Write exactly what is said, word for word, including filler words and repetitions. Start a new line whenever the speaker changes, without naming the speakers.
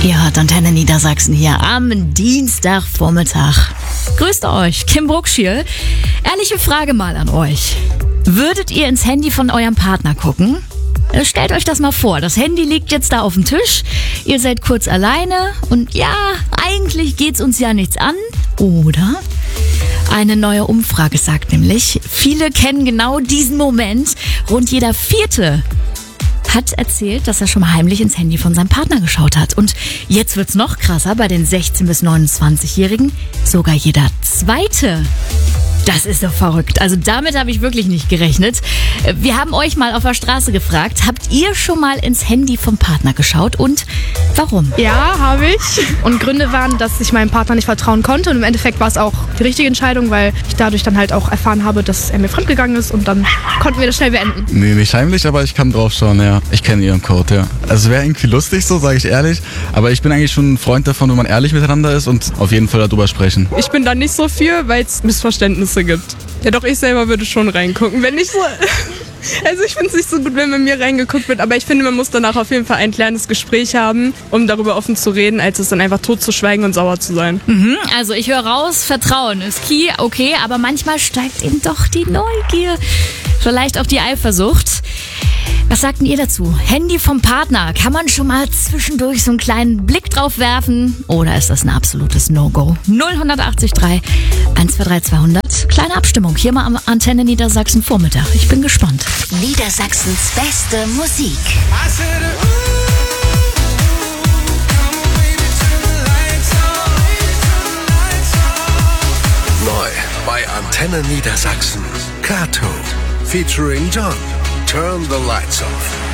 Ihr hört Antenne Niedersachsen hier am Dienstagvormittag. Grüßt euch, Kim Bruckschiel. Ehrliche Frage mal an euch. Würdet ihr ins Handy von eurem Partner gucken? Stellt euch das mal vor, das Handy liegt jetzt da auf dem Tisch, ihr seid kurz alleine und ja, eigentlich geht's uns ja nichts an, oder? Eine neue Umfrage sagt nämlich, viele kennen genau diesen Moment, rund jeder Vierte hat erzählt, dass er schon mal heimlich ins Handy von seinem Partner geschaut hat. Und jetzt wird's noch krasser, bei den sechzehn- bis neunundzwanzigjährigen sogar jeder Zweite. Das ist doch verrückt. Also damit habe ich wirklich nicht gerechnet. Wir haben euch mal auf der Straße gefragt, habt ihr schon mal ins Handy vom Partner geschaut und warum?
Ja, habe ich. Und Gründe waren, dass ich meinem Partner nicht vertrauen konnte. Und im Endeffekt war es auch die richtige Entscheidung, weil ich dadurch dann halt auch erfahren habe, dass er mir fremdgegangen ist. Und dann konnten wir das schnell beenden.
Nee, nicht heimlich, aber ich kann drauf schauen, ja. Ich kenne ihren Code, ja. Also wäre irgendwie lustig so, sage ich ehrlich. Aber ich bin eigentlich schon ein Freund davon, wenn man ehrlich miteinander ist und auf jeden Fall darüber sprechen.
Ich bin da nicht so für, weil es Missverständnisse gibt. Ja doch, ich selber würde schon reingucken. Wenn nicht so... Also ich finde es nicht so gut, wenn bei mir reingeguckt wird, aber ich finde, man muss danach auf jeden Fall ein klärendes Gespräch haben, um darüber offen zu reden, als es dann einfach tot zu schweigen und sauer zu sein.
Mhm, also ich höre raus, Vertrauen ist key, okay, aber manchmal steigt eben doch die Neugier, vielleicht auch die Eifersucht. Was sagt denn ihr dazu? Handy vom Partner, kann man schon mal zwischendurch so einen kleinen Blick drauf werfen? Oder ist das ein absolutes No-Go? null acht drei eins zwei drei zweihundert. Kleine Abstimmung hier mal am Antenne Niedersachsen Vormittag. Ich bin gespannt.
Niedersachsens beste Musik.
Neu bei Antenne Niedersachsen. Kato featuring John. Turn the lights off.